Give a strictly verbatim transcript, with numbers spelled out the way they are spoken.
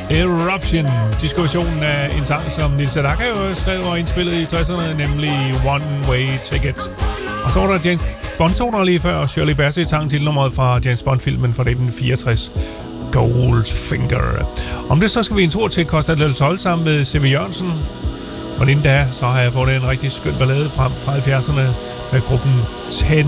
Eruption, diskoversionen af en sang, som Neil Sedaka jo skrev og indspillede i tresserne, nemlig One Way Ticket. Og så var der James Bond-toner lige før, og Shirley Bassey sang titelnummeret fra James Bond-filmen fra nitten fireogtres, Goldfinger. Om det så skal vi en tur til Costa del Sol sammen med C V Jørgensen. Og inden da, så har jeg fået en rigtig skøn ballade frem fra halvfjerdserne med gruppen Ten.